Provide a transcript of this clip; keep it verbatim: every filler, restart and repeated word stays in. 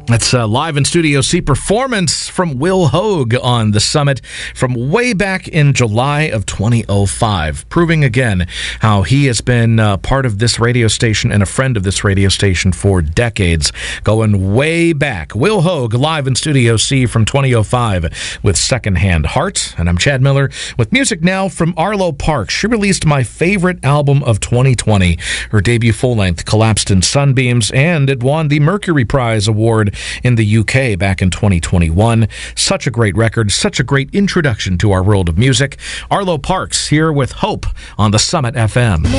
That's a live in Studio C performance from Will Hoge on the Summit from way back in July of twenty oh five, proving again how he has been uh, part of this radio station and a friend of this radio station for decades, going way back. Will Hoge live in Studio C from twenty oh five with Secondhand Heart, and I'm Chad Miller with music now from Arlo Parks. She released my favorite album of twenty twenty. Her debut full-length, Collapsed in Sunbeams, and it won the Mercury Prize Award in the U K back in twenty twenty-one. Such a great record, such a great introduction to our world of music. Arlo Parks here with Hope on the Summit F M.